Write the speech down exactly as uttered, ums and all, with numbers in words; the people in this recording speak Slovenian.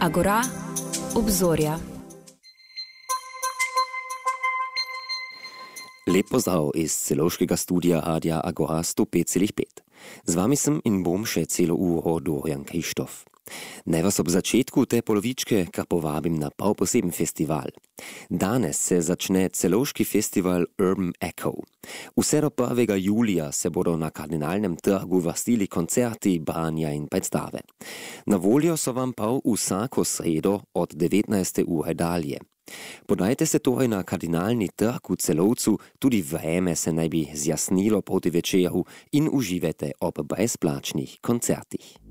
Agora, obzorja. Lep pozdrav iz celovškega studija Radia Agora sto pet celih pet. Z vami sem in bom še celo uro Dorian Krištof. Naj vas ob začetku te polovičke kar povabim na prav poseben festival. Danes se začne celovški festival Urban Echo. Vse do prvega julija se bodo na Kardinalnem trgu vrstili koncerti, branja in predstave. Na voljo so vam prav vsako sredo od devetnajste ure dalje. Podajte se torej na Kardinalni trg v Celovcu, tudi vreme se naj bi zjasnilo proti večeru in uživajte ob brezplačnih koncertih.